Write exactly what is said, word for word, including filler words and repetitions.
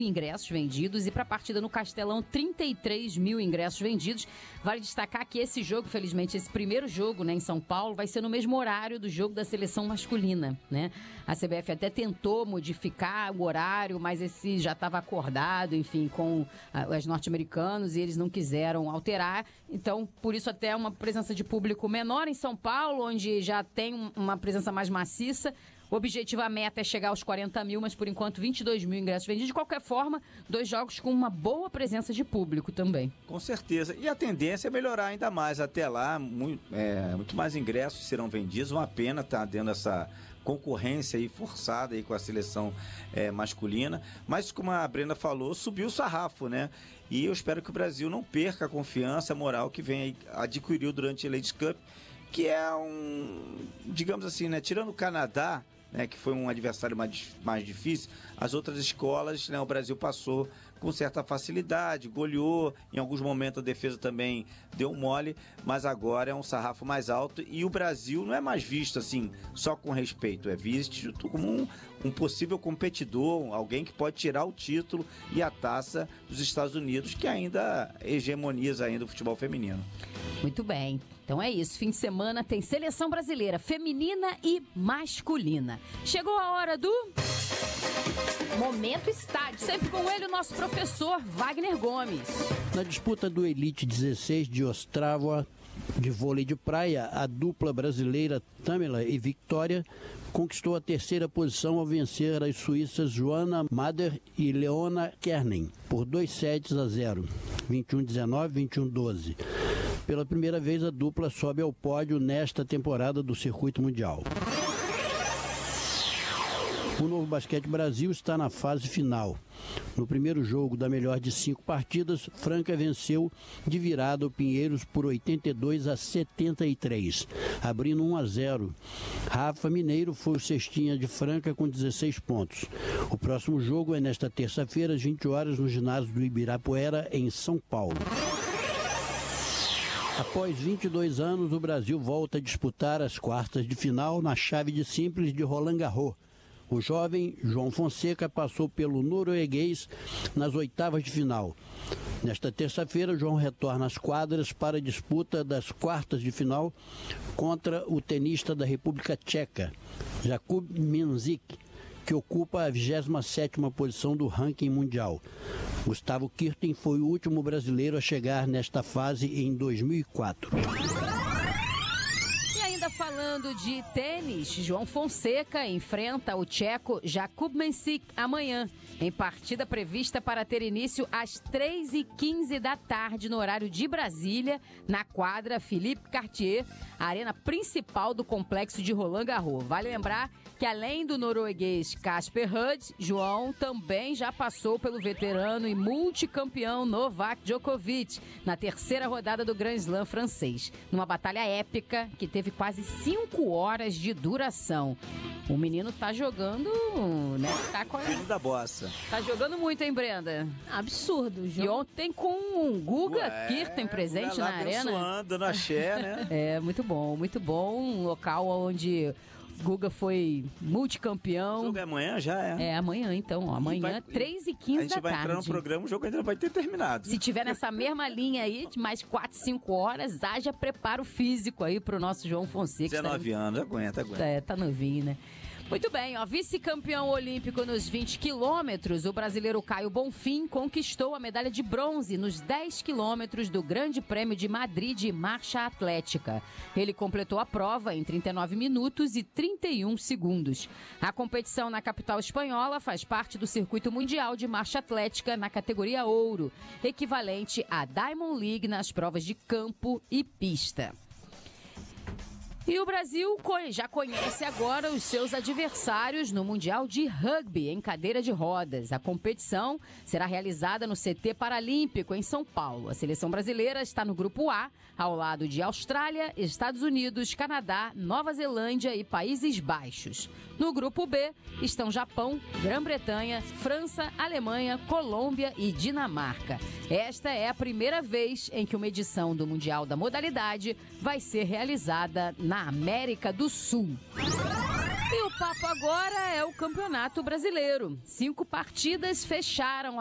ingressos vendidos e para a partida no Castelão, trinta e três mil ingressos vendidos. Vale destacar que esse jogo, felizmente, esse primeiro jogo, né, em São Paulo, vai ser no mesmo horário do jogo da seleção masculina, né? A C B F até tentou modificar o horário, mas esse já estava acordado, enfim, com ah, os norte-americanos, e eles não quiseram alterar. Então, por isso até uma presença de público menor em São Paulo, onde já tem um, uma presença mais maciça. O objetivo, a meta é chegar aos quarenta mil, mas por enquanto vinte e dois mil ingressos vendidos. De qualquer forma, dois jogos com uma boa presença de público também. Com certeza. E a tendência é melhorar ainda mais. Até lá, muito, é, muito mais ingressos serão vendidos. Uma pena estar dando essa concorrência aí forçada aí com a seleção é, masculina. Mas, como a Brenda falou, subiu o sarrafo, né? E eu espero que o Brasil não perca a confiança, a moral que vem aí, adquiriu durante a Ladies Cup, que é um, digamos assim, né? Tirando o Canadá, né, que foi um adversário mais, mais difícil, as outras escolas, né, o Brasil passou com certa facilidade, goleou, em alguns momentos a defesa também deu mole, mas agora é um sarrafo mais alto e o Brasil não é mais visto assim, só com respeito, é visto como um, um possível competidor, alguém que pode tirar o título e a taça dos Estados Unidos, que ainda hegemoniza ainda o futebol feminino. Muito bem, então é isso, fim de semana tem seleção brasileira feminina e masculina. Chegou a hora do... Momento Estádio. Sempre com ele o nosso professor Wagner Gomes. Na disputa do Elite dezesseis de Ostrava de vôlei de praia, a dupla brasileira Tamila e Victoria conquistou a terceira posição ao vencer as suíças Joana Mader e Leona Kernen por dois sets a zero, vinte e um a dezenove, vinte e um a doze. Pela primeira vez, a dupla sobe ao pódio nesta temporada do Circuito Mundial. O Novo Basquete Brasil está na fase final. No primeiro jogo da melhor de cinco partidas, Franca venceu de virada o Pinheiros por oitenta e dois a setenta e três, abrindo um a zero. Rafa Mineiro foi o cestinha de Franca com dezesseis pontos. O próximo jogo é nesta terça-feira, às vinte horas, no ginásio do Ibirapuera, em São Paulo. Após vinte e dois anos, o Brasil volta a disputar as quartas de final na chave de simples de Roland Garros. O jovem João Fonseca passou pelo norueguês nas oitavas de final. Nesta terça-feira, João retorna às quadras para a disputa das quartas de final contra o tenista da República Tcheca, Jakub Minzik, que ocupa a vigésima sétima posição do ranking mundial. Gustavo Kirten foi o último brasileiro a chegar nesta fase em dois mil e quatro. Falando de tênis, João Fonseca enfrenta o tcheco Jakub Minzik amanhã, em partida prevista para ter início às três e quinze da tarde no horário de Brasília, na quadra Philippe Cartier, a arena principal do complexo de Roland Garros. Vale lembrar que além do norueguês Casper Ruud, João também já passou pelo veterano e multicampeão Novak Djokovic na terceira rodada do Grand Slam francês, numa batalha épica que teve quase cinco horas de duração. O menino tá jogando, né? Tá com a... da bossa. Tá jogando muito, hein, Brenda? Absurdo, João. E ontem com um Guga Ué, Kirten presente lá na arena. Abençoando, na axé, né? É, muito bom, muito bom. Um local onde Guga foi multicampeão. O jogo é amanhã já, é? É, amanhã então. Ó, amanhã, três e quinze da tarde. A gente vai entrar no programa, o jogo ainda não vai ter terminado. Se tiver nessa mesma linha aí, de mais quatro, cinco horas, haja preparo físico aí pro nosso João Fonseca. dezenove anos, aguenta, aguenta. É, tá novinho, né? Muito bem, ó, vice-campeão olímpico nos vinte quilômetros, o brasileiro Caio Bonfim conquistou a medalha de bronze nos dez quilômetros do Grande Prêmio de Madrid de Marcha Atlética. Ele completou a prova em trinta e nove minutos e trinta e um segundos. A competição na capital espanhola faz parte do Circuito Mundial de Marcha Atlética na categoria ouro, equivalente à Diamond League nas provas de campo e pista. E o Brasil já conhece agora os seus adversários no Mundial de Rugby em cadeira de rodas. A competição será realizada no C T Paralímpico em São Paulo. A seleção brasileira está no grupo A, ao lado de Austrália, Estados Unidos, Canadá, Nova Zelândia e Países Baixos. No grupo B estão Japão, Grã-Bretanha, França, Alemanha, Colômbia e Dinamarca. Esta é a primeira vez em que uma edição do Mundial da modalidade vai ser realizada na América do Sul. E o papo agora é o Campeonato Brasileiro. Cinco partidas fecharam